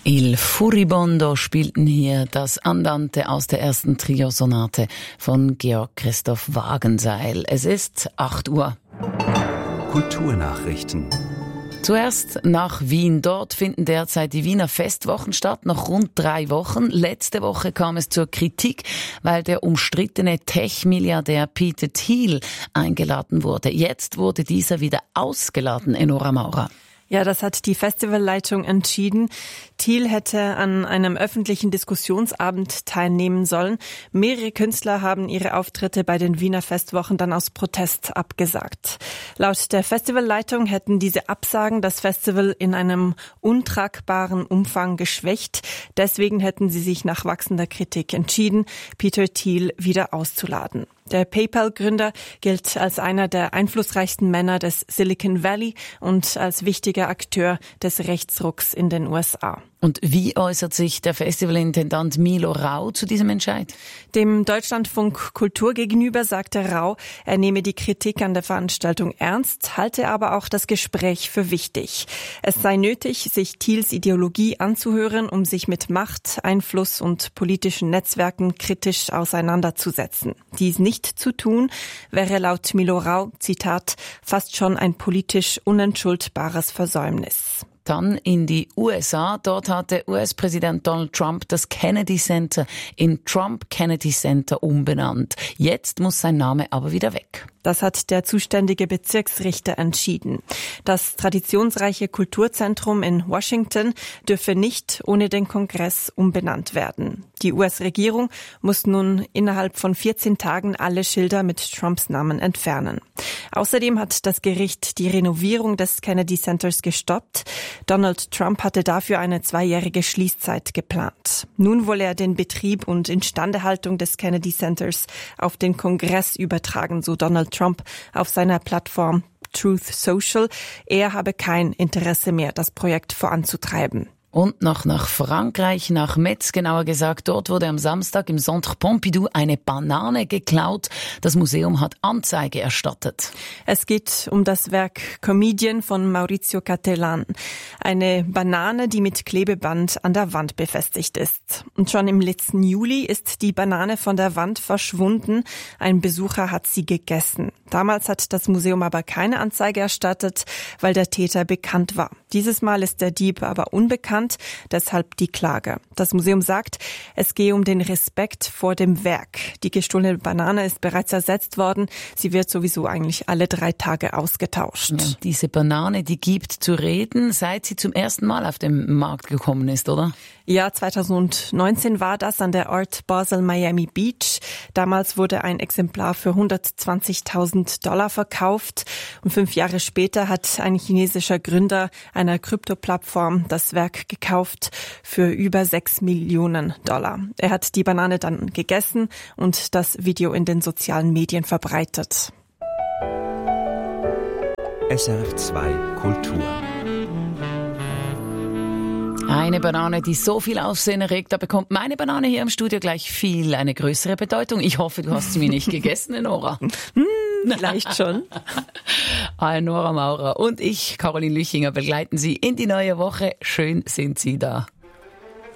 Il Furibondo spielten hier das Andante aus der ersten Triosonate von Georg Christoph Wagenseil. Es ist 8 Uhr. Kulturnachrichten. Zuerst nach Wien. Dort finden derzeit die Wiener Festwochen statt, noch rund 3 Wochen. Letzte Woche kam es zur Kritik, weil der umstrittene Tech-Milliardär Peter Thiel eingeladen wurde. Jetzt wurde dieser wieder ausgeladen, Enora Maurer. Ja, das hat die Festivalleitung entschieden. Thiel hätte an einem öffentlichen Diskussionsabend teilnehmen sollen. Mehrere Künstler haben ihre Auftritte bei den Wiener Festwochen dann aus Protest abgesagt. Laut der Festivalleitung hätten diese Absagen das Festival in einem untragbaren Umfang geschwächt. Deswegen hätten sie sich nach wachsender Kritik entschieden, Peter Thiel wieder auszuladen. Der PayPal-Gründer gilt als einer der einflussreichsten Männer des Silicon Valley und als wichtiger Akteur des Rechtsrucks in den USA. Und wie äußert sich der Festivalintendant Milo Rau zu diesem Entscheid? Dem Deutschlandfunk Kultur gegenüber sagte Rau, er nehme die Kritik an der Veranstaltung ernst, halte aber auch das Gespräch für wichtig. Es sei nötig, sich Thiels Ideologie anzuhören, um sich mit Macht, Einfluss und politischen Netzwerken kritisch auseinanderzusetzen. Dies nicht zu tun, wäre laut Milo Rau, Zitat, fast schon ein politisch unentschuldbares Versäumnis. Dann in die USA. Dort hatte US-Präsident Donald Trump das Kennedy Center in Trump Kennedy Center umbenannt. Jetzt muss sein Name aber wieder weg. Das hat der zuständige Bezirksrichter entschieden. Das traditionsreiche Kulturzentrum in Washington dürfe nicht ohne den Kongress umbenannt werden. Die US-Regierung muss nun innerhalb von 14 Tagen alle Schilder mit Trumps Namen entfernen. Außerdem hat das Gericht die Renovierung des Kennedy Centers gestoppt. Donald Trump hatte dafür eine 2-jährige Schließzeit geplant. Nun wolle er den Betrieb und Instandhaltung des Kennedy Centers auf den Kongress übertragen, so Donald Trump auf seiner Plattform Truth Social. Er habe kein Interesse mehr, das Projekt voranzutreiben. Und noch nach Frankreich, nach Metz genauer gesagt. Dort wurde am Samstag im Centre Pompidou eine Banane geklaut. Das Museum hat Anzeige erstattet. Es geht um das Werk Comedian von Maurizio Cattelan. Eine Banane, die mit Klebeband an der Wand befestigt ist. Und schon im letzten Juli ist die Banane von der Wand verschwunden. Ein Besucher hat sie gegessen. Damals hat das Museum aber keine Anzeige erstattet, weil der Täter bekannt war. Dieses Mal ist der Dieb aber unbekannt, deshalb die Klage. Das Museum sagt, es gehe um den Respekt vor dem Werk. Die gestohlene Banane ist bereits ersetzt worden. Sie wird sowieso eigentlich alle 3 Tage ausgetauscht. Ja, diese Banane, die gibt zu reden, seit sie zum ersten Mal auf den Markt gekommen ist, oder? Ja, 2019 war das an der Art Basel Miami Beach. Damals wurde ein Exemplar für $120.000 verkauft. Und 5 Jahre später hat ein chinesischer Gründer einer Krypto-Plattform das Werk gekauft für über $6 Millionen. Er hat die Banane dann gegessen und das Video in den sozialen Medien verbreitet. SRF 2 Kultur. Eine Banane, die so viel Aufsehen erregt, da bekommt meine Banane hier im Studio gleich eine größere Bedeutung. Ich hoffe, du hast sie mir nicht gegessen, Nora. Vielleicht schon. Nora Maurer und ich, Caroline Lüchinger, begleiten Sie in die neue Woche. Schön sind Sie da.